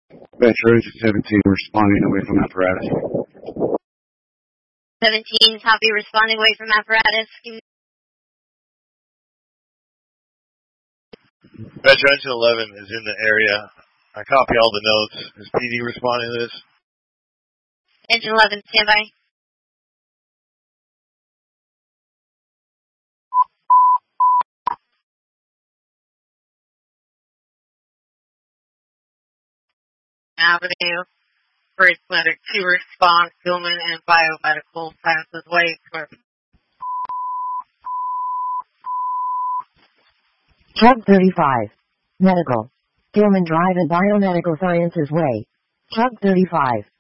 Veterans 17 responding away from apparatus. 17, copy, responding away from apparatus. Veterans 11 is in the area. I copy all the notes. Is PD responding to this? Engine 11, stand by. Avenue, First Medic 2 response, Gilman and Biomedical passes way for Chug 35. Medical. Gilman Drive and Biomedical Sciences Way. Chug 35.